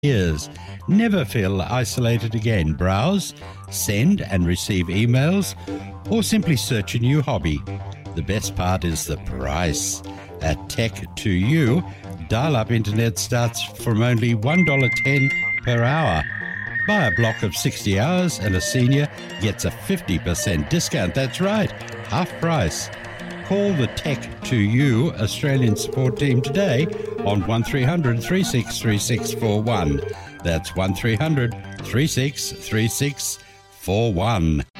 years. Never feel isolated again. Browse, send and receive emails, or simply search a new hobby. The best part is the price. At Tech2U, dial-up internet starts from only $1.10 per hour. Buy a block of 60 hours and a senior gets a 50% discount. That's right, half price. Call the Tech2U Australian support team today on 1300 363641. That's 1300 363641.